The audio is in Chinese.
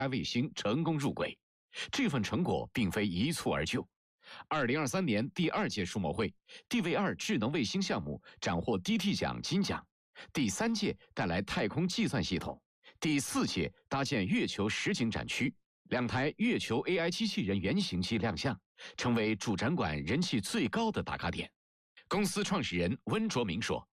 卫星成功入轨。这份成果并非一蹴而就。2023年第2届数贸会，地卫2智能卫星项目斩获 DT 奖金奖；第3届带来太空计算系统；第4届搭建月球实景展区，2台月球 AI 机器人原型机亮相，成为主展馆人气最高的打卡点。公司创始人温卓明说：“